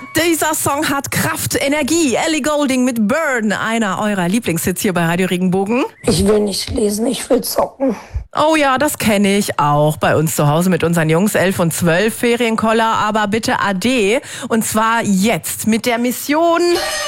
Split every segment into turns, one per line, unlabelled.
dieser Song hat Kraft, Energie. Ellie Goulding mit Burn, einer eurer Lieblingshits hier bei Radio Regenbogen.
Ich will nicht lesen, ich will zocken.
Oh ja, das kenne ich auch bei uns zu Hause mit unseren Jungs, 11 und 12, Ferienkoller, aber bitte AD. Und zwar jetzt mit der Mission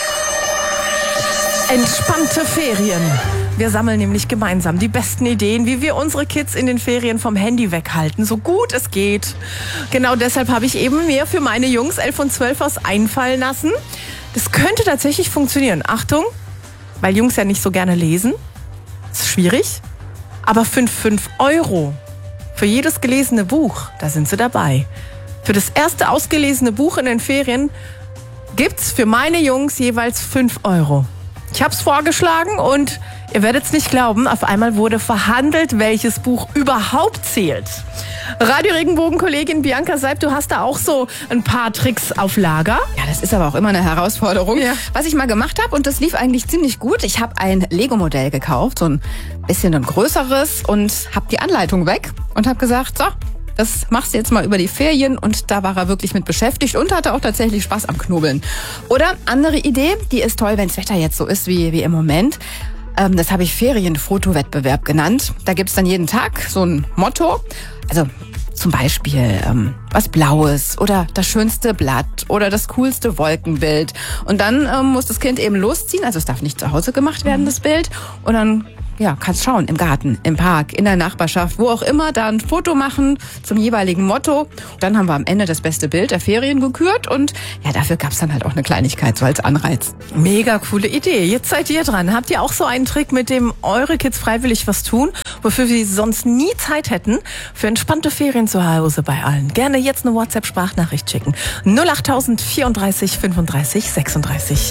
entspannte Ferien. Wir sammeln nämlich gemeinsam die besten Ideen, wie wir unsere Kids in den Ferien vom Handy weghalten, so gut es geht. Genau deshalb habe ich eben mir für meine Jungs 11 und 12 was einfallen lassen. Das könnte tatsächlich funktionieren. Achtung, weil Jungs ja nicht so gerne lesen. Ist schwierig. Aber 5 Euro für jedes gelesene Buch, da sind sie dabei. Für das erste ausgelesene Buch in den Ferien gibt's für meine Jungs jeweils 5 Euro. Ich habe es vorgeschlagen und ihr werdet es nicht glauben, auf einmal wurde verhandelt, welches Buch überhaupt zählt. Radio Regenbogen-Kollegin Bianca Seib, du hast da auch so ein paar Tricks auf Lager.
Ja, das ist aber auch immer eine Herausforderung. Ja. Was ich mal gemacht habe, und das lief eigentlich ziemlich gut, ich habe ein Lego-Modell gekauft, so ein bisschen ein größeres, und habe die Anleitung weg und habe gesagt, so, das machst du jetzt mal über die Ferien, und da war er wirklich mit beschäftigt und hatte auch tatsächlich Spaß am Knubbeln. Oder andere Idee, die ist toll, wenn das Wetter jetzt so ist wie im Moment. Das habe ich Ferienfotowettbewerb genannt. Da gibt's dann jeden Tag so ein Motto. Also zum Beispiel was Blaues oder das schönste Blatt oder das coolste Wolkenbild. Und dann muss das Kind eben losziehen. Also es darf nicht zu Hause gemacht werden, das Bild. Und dann kannst schauen, im Garten, im Park, in der Nachbarschaft, wo auch immer, da ein Foto machen zum jeweiligen Motto. Dann haben wir am Ende das beste Bild der Ferien gekürt, und ja, dafür gab's dann halt auch eine Kleinigkeit, so als Anreiz.
Mega coole Idee. Jetzt seid ihr dran. Habt ihr auch so einen Trick, mit dem eure Kids freiwillig was tun, wofür sie sonst nie Zeit hätten? Für entspannte Ferien zu Hause bei allen. Gerne jetzt eine WhatsApp-Sprachnachricht schicken. 08000 34 35 36.